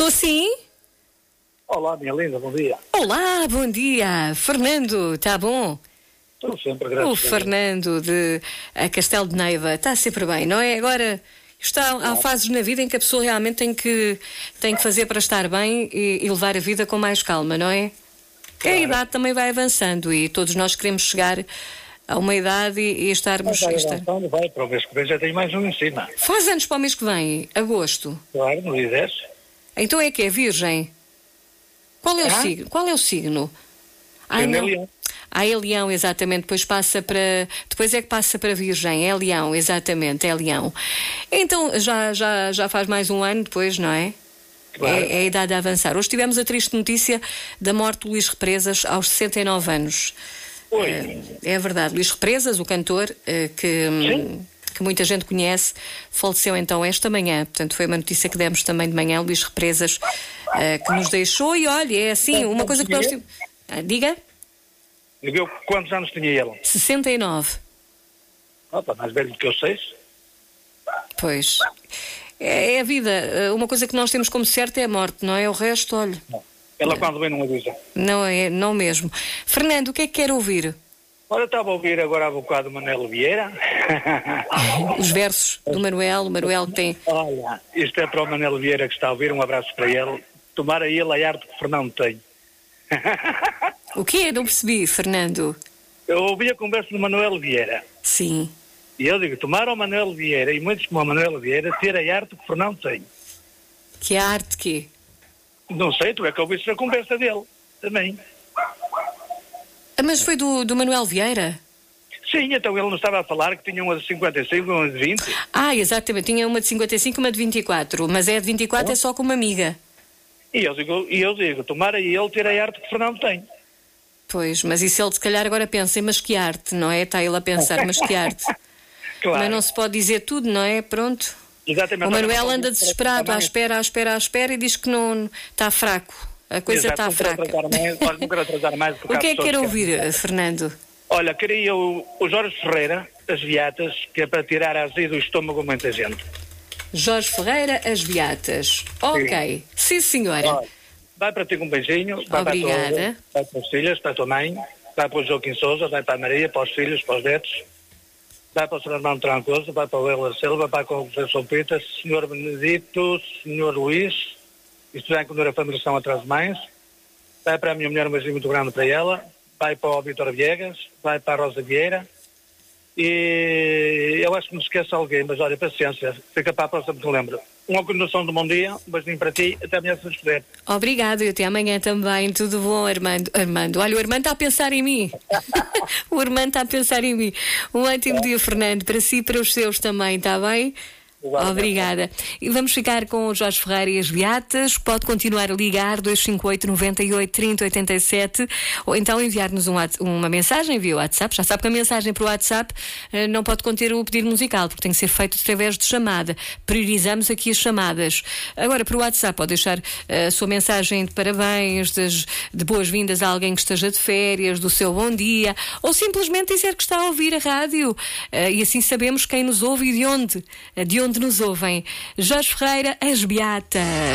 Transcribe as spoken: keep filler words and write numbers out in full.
Estou sim? Olá, minha linda, bom dia. Olá, bom dia. Fernando, está bom? Estou sempre, graças O a Deus. Fernando de a Castelo de Neiva está sempre bem, não é? Agora, está, há fases na vida em que a pessoa realmente tem que, tem que fazer para estar bem e, e levar a vida com mais calma, não é? Que a idade também vai avançando e todos nós queremos chegar a uma idade e, e estarmos... Vai estar... avançando, vai, para o mês que vem já tenho mais um em cima. Faz anos para o mês que vem, agosto. Claro, no dia dez. Então é que é virgem? Qual é o Ah? signo? Qual é o signo? Ai, Eu não. é leão. Ah, é leão, exatamente. Depois passa para... Depois é que passa para virgem. É leão, exatamente, é leão. Então já, já, já faz mais um ano depois, não é? Claro. É, é a idade a avançar. Hoje tivemos a triste notícia da morte de Luís Represas aos sessenta e nove anos. Oi. É, é verdade. Luís Represas, o cantor, eh, que... Sim. que muita gente conhece, faleceu então esta manhã. Portanto, foi uma notícia que demos também de manhã, Luís Represas, uh, que nos deixou. E olha, é assim, uma coisa que nós temos... Ah, diga? Eu, quantos anos tinha ele? sessenta e nove. Opa, mais velho do que eu, seis. Pois. É, é a vida. Uma coisa que nós temos como certa é a morte, não é? O resto, olha... Ela quando vem não avisa. Não é, não mesmo. Fernando, o que é que quer ouvir? Olha, estava a ouvir agora há bocado o Manuel Vieira. Os versos do Manuel, o Manuel que tem... Olha, isto é para o Manuel Vieira que está a ouvir, um abraço para ele. Tomara ele a arte que o Fernando tem. O quê? Não percebi, Fernando. Eu ouvi a conversa do Manuel Vieira. Sim. E eu digo, tomara o Manuel Vieira, e muitos como o Manuel Vieira, ter a arte que o Fernando tem. Que é a arte quê? Não sei, tu é que ouviste a conversa dele, também. Ah, mas foi do, do Manuel Vieira? Sim, então ele não estava a falar que tinha uma de cinquenta e cinco e uma de vinte. Ah, exatamente, tinha uma de cinquenta e cinco e uma de vinte e quatro, mas é de vinte e quatro, Oh. é só com uma amiga. E eu digo, e eu digo tomara ele ter a arte que o Fernando tem. Pois, mas isso ele se calhar agora pensa, mas que arte, não é? Está ele a pensar, mas que arte. Claro. Mas não se pode dizer tudo, não é? Pronto. Exatamente. O Manuel anda desesperado, à espera, à espera, à espera e diz que não está fraco. A coisa está fraca. Mais, não quero atrasar mais. O que é que quer ouvir, Fernando? Olha, queria o, o Jorge Ferreira, as Beatas, que é para tirar a azia do estômago a muita gente. Jorge Ferreira, as Beatas. Ok. Sim, senhora. Olha, vai para ti com um beijinho. Vai Obrigada. Para, a tua, vai para os filhos, para a tua mãe. Vai para o Joaquim Sousa, vai para a Maria, para os filhos, para os netos. Vai para o senhor Armando Trancoso, vai para o Euler Silva, vai para o Professor Pita, senhor Benedito, senhor Luís, isto bem quando a família são atrás de mães. Vai para a minha mulher um beijinho muito grande para ela. Vai para o Vitor Viegas, vai para a Rosa Vieira. E eu acho que me esqueço alguém, mas olha, paciência, fica para a próxima que me lembro. Uma continuação de bom dia, um beijinho para ti, até amanhã se nos puder. Obrigado e até amanhã também. Tudo bom, Armando? Armando, olha, o Armando está a pensar em mim. O Armando está a pensar em mim. Um ótimo dia, Fernando, para si e para os seus também, está bem? Obrigada. E vamos ficar com o Jorge Ferreira e as Beatas. Pode continuar a ligar dois cinco oito, nove oito, três zero oito sete ou então enviar-nos um, uma mensagem via WhatsApp. Já sabe que a mensagem para o WhatsApp uh, não pode conter o pedido musical, porque tem que ser feito através de chamada. Priorizamos aqui as chamadas. Agora, para o WhatsApp, pode deixar uh, a sua mensagem de parabéns, de, de boas-vindas a alguém que esteja de férias, do seu bom dia, ou simplesmente dizer que está a ouvir a rádio. Uh, e assim sabemos quem nos ouve e de onde. Uh, de onde nos ouvem. Jorge Ferreira, as Beatas.